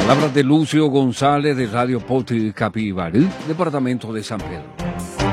Palabras de Lucio González de Radio Poti Capivarí, departamento de San Pedro.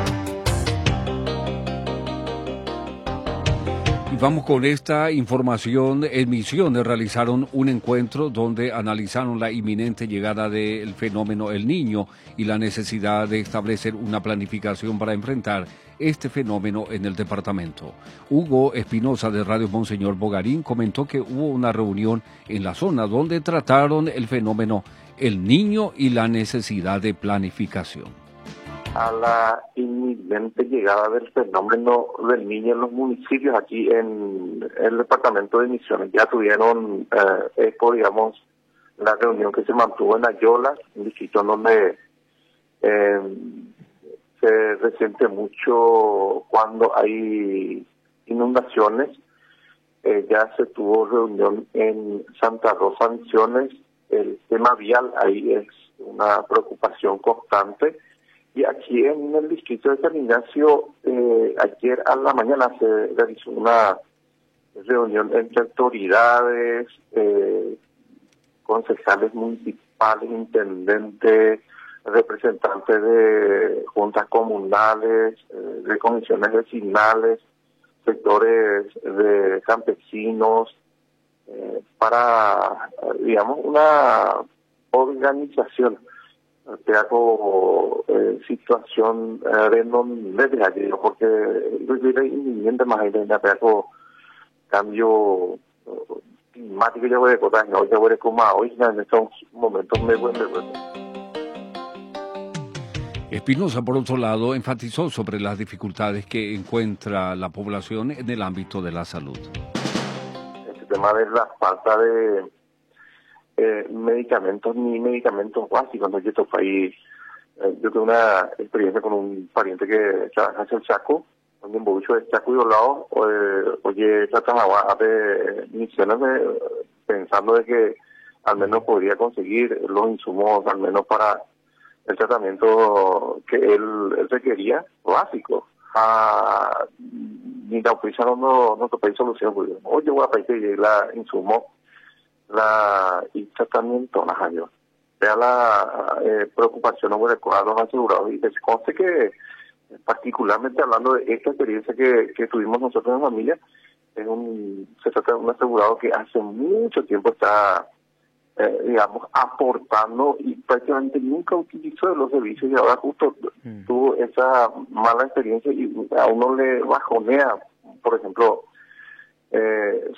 Y vamos con esta información. En Misiones realizaron un encuentro donde analizaron la inminente llegada del fenómeno El Niño y la necesidad de establecer una planificación para enfrentar este fenómeno en el departamento. Hugo Espinosa de Radio Monseñor Bogarín comentó que hubo una reunión en la zona donde trataron el fenómeno El Niño y la necesidad de planificación. A la inminente llegada del fenómeno del niño en los municipios aquí en el departamento de Misiones. Ya tuvieron digamos, la reunión que se mantuvo en Ayolas, un distrito donde se resiente mucho cuando hay inundaciones. Ya se tuvo reunión en Santa Rosa, Misiones. El tema vial ahí es una preocupación constante. Y aquí en el distrito de San Ignacio, ayer a la mañana se realizó una reunión entre autoridades, concejales municipales, intendentes, representantes de juntas comunales, de comisiones vecinales, sectores de campesinos, para, digamos, una organización. Teatro situación de non desde allí, porque yo inminente más de teatro cambio climático ya voy a contar, no ya voy a como hoy en estos momentos me vuelve. Espinosa, por otro lado, enfatizó sobre las dificultades que encuentra la población en el ámbito de la salud. Este tema de la falta de medicamentos ni medicamentos básicos. ¿No? Yo tengo una experiencia con un pariente que trabaja en el Chaco, donde en Bobicho de Chaco y Olao, oye, trataba de Misiones pensando de que al menos podría conseguir los insumos, al menos para el tratamiento que él requería, básico. Ni la prisa no pedí solución, pues, oye, voy a pedir la insumo y tratamiento las años. Vea la preocupación sobre los asegurados y se conste que particularmente hablando de esta experiencia que tuvimos nosotros en familia, se trata de un asegurado que hace mucho tiempo está digamos aportando y prácticamente nunca utilizó los servicios y ahora justo tuvo esa mala experiencia y a uno le bajonea, por ejemplo,